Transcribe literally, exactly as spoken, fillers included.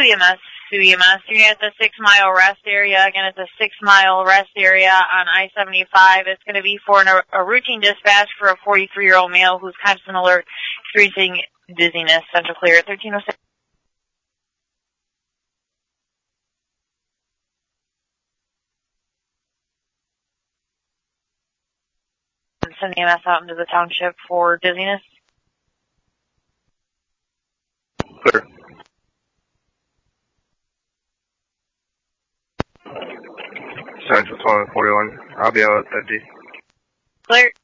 E M S, Sioux E M S. You're at the Six Mile Rest area. Again, it's a Six Mile Rest area on I seventy-five. It's going to be for an, a routine dispatch for a forty-three-year-old male who's constant alert, experiencing dizziness. Central clear at thirteen oh six. Send the E M S out into the township for dizziness. Clear. Central twenty forty-one. I'll be out at D. Clear.